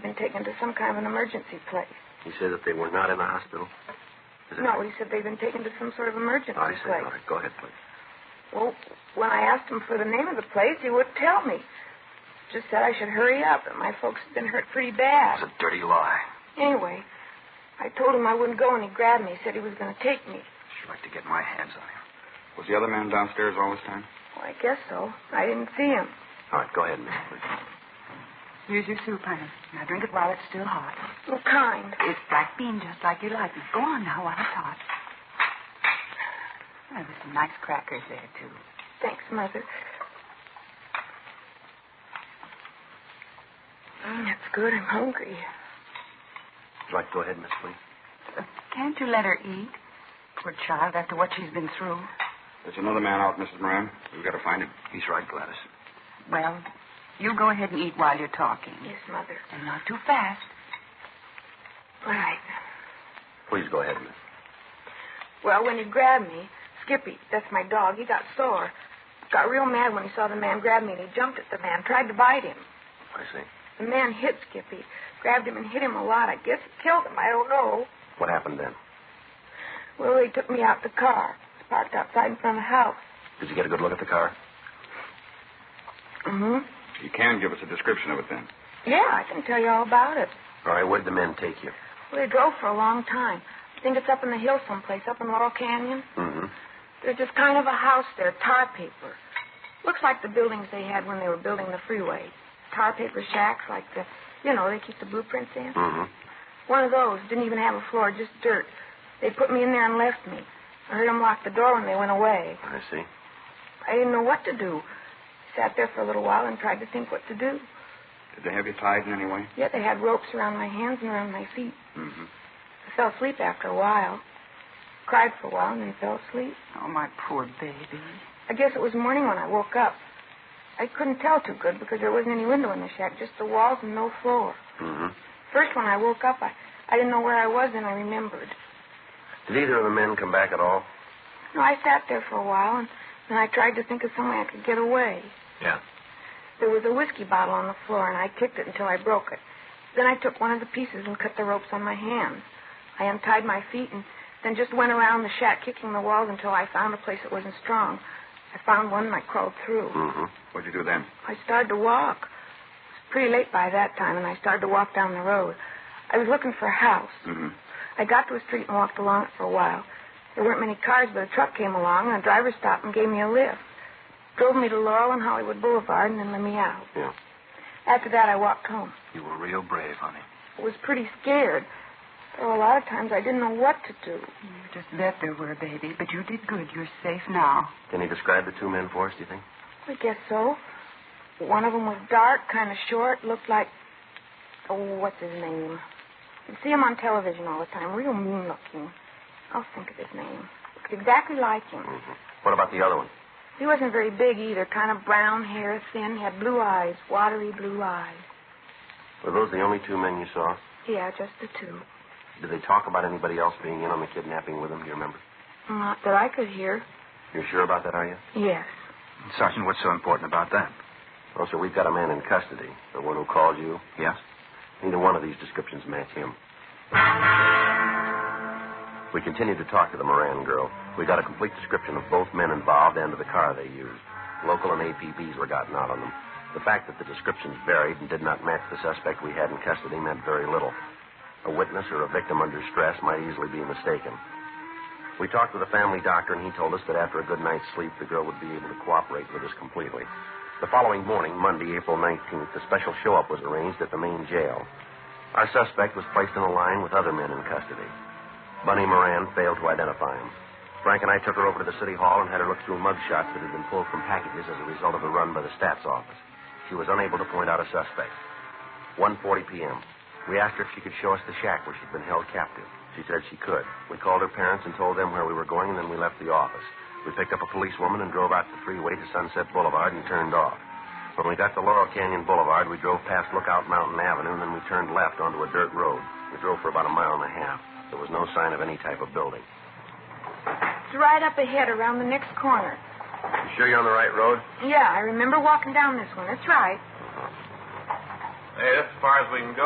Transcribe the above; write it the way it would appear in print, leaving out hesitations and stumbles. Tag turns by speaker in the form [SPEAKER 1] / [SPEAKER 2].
[SPEAKER 1] been taken to some kind of an emergency place.
[SPEAKER 2] He said that they were not in the hospital?
[SPEAKER 1] No, he said they'd been taken to some sort of emergency
[SPEAKER 2] I see.
[SPEAKER 1] place.
[SPEAKER 2] All right, go ahead, please.
[SPEAKER 1] Well, when I asked him for the name of the place, he wouldn't tell me. Just said I should hurry up, that my folks had been hurt pretty bad.
[SPEAKER 2] It's a dirty lie.
[SPEAKER 1] Anyway, I told him I wouldn't go, and he grabbed me. He said he was going to take me.
[SPEAKER 3] I'd like to get my hands on him. Was the other man downstairs all this time?
[SPEAKER 1] Well, I guess so. I didn't see him.
[SPEAKER 2] All right, go ahead, miss, please.
[SPEAKER 4] Here's your soup, honey. Now drink it while it's still hot.
[SPEAKER 1] Oh, kind.
[SPEAKER 4] It's black bean, just like you like it. Go on now while it's hot. Well, there's some nice crackers there, too.
[SPEAKER 1] Thanks, Mother. That's good. I'm hungry.
[SPEAKER 2] Would you like to go ahead, miss, please?
[SPEAKER 4] Can't you let her eat? Poor child, after what she's been through.
[SPEAKER 3] There's another man out, Mrs. Moran. We've got to find him.
[SPEAKER 2] He's right, Gladys.
[SPEAKER 4] Well, you go ahead and eat while you're talking.
[SPEAKER 1] Yes, Mother.
[SPEAKER 4] And not too fast.
[SPEAKER 1] All right.
[SPEAKER 2] Please go ahead, miss.
[SPEAKER 1] Well, when he grabbed me, Skippy, that's my dog, he got sore. Got real mad when he saw the man grab me, and he jumped at the man, tried to bite him.
[SPEAKER 2] I see.
[SPEAKER 1] The man hit Skippy, grabbed him and hit him a lot. I guess it killed him. I don't know.
[SPEAKER 2] What happened then?
[SPEAKER 1] Well, they took me out the car. It's parked outside in front of the house.
[SPEAKER 2] Did you get a good look at the car?
[SPEAKER 1] Mm-hmm.
[SPEAKER 3] You can give us a description of it, then.
[SPEAKER 1] Yeah, I can tell you all about it.
[SPEAKER 2] All right, where'd the men take you?
[SPEAKER 1] Well, they drove for a long time. I think it's up in the hills someplace, up in Laurel Canyon.
[SPEAKER 2] Mm-hmm.
[SPEAKER 1] There's just kind of a house there, tar paper. Looks like the buildings they had when they were building the freeway. Tar paper shacks like the, they keep the blueprints in.
[SPEAKER 2] Mm-hmm.
[SPEAKER 1] One of those. Didn't even have a floor, just dirt. They put me in there and left me. I heard them lock the door when they went away.
[SPEAKER 2] I see.
[SPEAKER 1] I didn't know what to do. Sat there for a little while and tried to think what to do.
[SPEAKER 3] Did they have you tied in any way?
[SPEAKER 1] Yeah, they had ropes around my hands and around my feet.
[SPEAKER 3] Mm-hmm.
[SPEAKER 1] I fell asleep after a while. Cried for a while and then fell asleep.
[SPEAKER 4] Oh, my poor baby.
[SPEAKER 1] I guess it was morning when I woke up. I couldn't tell too good because there wasn't any window in the shack, just the walls and no floor.
[SPEAKER 2] Mm-hmm.
[SPEAKER 1] First, when I woke up, I didn't know where I was, and I remembered.
[SPEAKER 2] Did either of the men come back at all?
[SPEAKER 1] No, I sat there for a while, and then I tried to think of some way I could get away.
[SPEAKER 2] Yeah.
[SPEAKER 1] There was a whiskey bottle on the floor, and I kicked it until I broke it. Then I took one of the pieces and cut the ropes on my hands. I untied my feet and then just went around the shack kicking the walls until I found a place that wasn't strong. I found one and I crawled through.
[SPEAKER 2] Mm-hmm.
[SPEAKER 3] What'd you do then?
[SPEAKER 1] I started to walk. It was pretty late by that time, and I started to walk down the road. I was looking for a house.
[SPEAKER 3] Mm-hmm.
[SPEAKER 1] I got to a street and walked along it for a while. There weren't many cars, but a truck came along, and the driver stopped and gave me a lift. Drove me to Laurel and Hollywood Boulevard and then let me out.
[SPEAKER 2] Yeah.
[SPEAKER 1] After that, I walked home.
[SPEAKER 3] You were real brave, honey.
[SPEAKER 1] I was pretty scared. There were a lot of times I didn't know what to do.
[SPEAKER 4] You just bet there were, baby, but you did good. You're safe now.
[SPEAKER 2] Can you describe the two men for us, do you think?
[SPEAKER 1] I guess so. One of them was dark, kind of short, looked like... Oh, what's his name? You'd see him on television all the time, real mean-looking. I'll think of his name. Looked exactly like him.
[SPEAKER 2] Mm-hmm. What about the other one?
[SPEAKER 1] He wasn't very big either, kind of brown hair, thin, had blue eyes, watery blue eyes.
[SPEAKER 2] Were those the only two men you saw?
[SPEAKER 1] Yeah, just the two.
[SPEAKER 2] Did they talk about anybody else being in on the kidnapping with them, do you remember?
[SPEAKER 1] Not that I could hear.
[SPEAKER 2] You're sure about that, are you?
[SPEAKER 1] Yes.
[SPEAKER 3] Sergeant, what's so important about that?
[SPEAKER 2] Well, sir, we've got a man in custody. The one who called you.
[SPEAKER 3] Yes?
[SPEAKER 2] Neither one of these descriptions match him. We continued to talk to the Moran girl. We got a complete description of both men involved and of the car they used. Local and APBs were gotten out on them. The fact that the descriptions varied and did not match the suspect we had in custody meant very little. A witness or a victim under stress might easily be mistaken. We talked with a family doctor, and he told us that after a good night's sleep, the girl would be able to cooperate with us completely. The following morning, Monday, April 19th, a special show-up was arranged at the main jail. Our suspect was placed in a line with other men in custody. Bunny Moran failed to identify him. Frank and I took her over to the city hall and had her look through mugshots that had been pulled from packages as a result of a run by the stats office. She was unable to point out a suspect. 1:40 p.m. We asked her if she could show us the shack where she'd been held captive. She said she could. We called her parents and told them where we were going, and then we left the office. We picked up a policewoman and drove out the freeway to Sunset Boulevard and turned off. When we got to Laurel Canyon Boulevard, we drove past Lookout Mountain Avenue, and then we turned left onto a dirt road. We drove for about a mile and a half. There was no sign of any type of building.
[SPEAKER 1] It's right up ahead around the next corner.
[SPEAKER 2] You sure you're on the right road?
[SPEAKER 1] Yeah, I remember walking down this one. That's right.
[SPEAKER 5] Hey, that's as far as we can go.